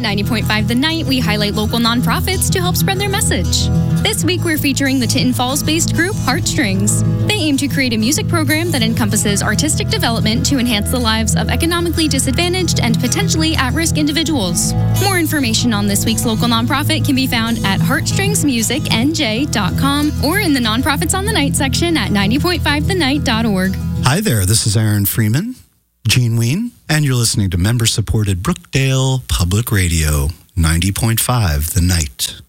90.5 The Night, we highlight local nonprofits to help spread their message. This week, we're featuring the Tinton Falls-based group Heartstrings. They aim to create a music program that encompasses artistic development to enhance the lives of economically disadvantaged and potentially at-risk individuals. More information on this week's local nonprofit can be found at heartstringsmusicnj.com or in the Nonprofits on the Night section at 90.5thenight.org. Hi there, this is Aaron Freeman, Gene Ween, and you're listening to member-supported Brookdale Public Radio, 90.5 The Night.